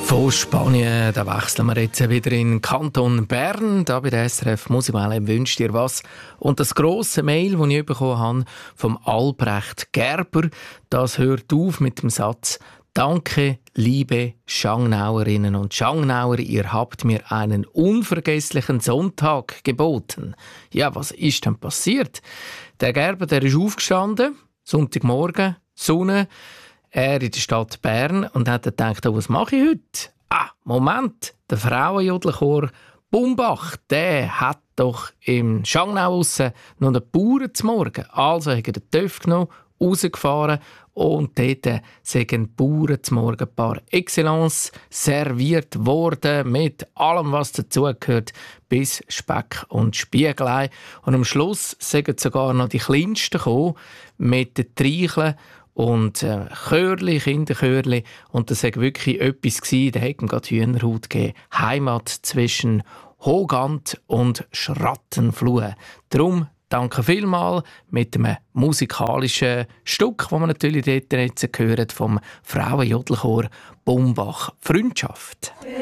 Von Spanien, da wechseln wir jetzt wieder in den Kanton Bern. Da bei der SRF Musikwelle wünscht dir was. Und das grosse Mail, das ich bekommen habe, vom Albrecht Gerber, das hört auf mit dem Satz: Danke, liebe Schangnauerinnen und Schangnauer, ihr habt mir einen unvergesslichen Sonntag geboten. Ja, was ist denn passiert? Der Gerber, der ist aufgestanden, Sonntagmorgen, Sonne, er in der Stadt Bern, und hat gedacht, oh, was mache ich heute? Moment, der Frauenjodelchor Bumbach, der hat doch im Schangnau aussen noch einen Bauern zum Morgen. Also hat er den Töff genommen, rausgefahren und dort sind ein Bauern zum Morgen par excellence serviert worden mit allem, was dazugehört, bis Speck und Spiegelei. Und am Schluss sind sogar noch die Kleinsten gekommen mit den Treicheln und Chörli, Kinderchörli. Und das war wirklich etwas, da hat ihm gerade Hühnerhaut gegeben. Heimat zwischen Hogant und Schrattenfluh. Darum danke vielmals mit einem musikalischen Stück, das man natürlich dort jetzt gehört, vom Frauenjodelchor Bumbach. Freundschaft.